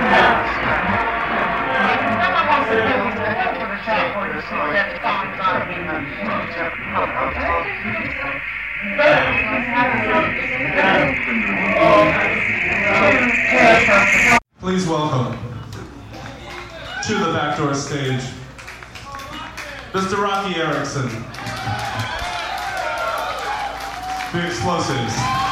Please welcome to the backdoor stage, Mr. Rocky Erickson, The Explosives.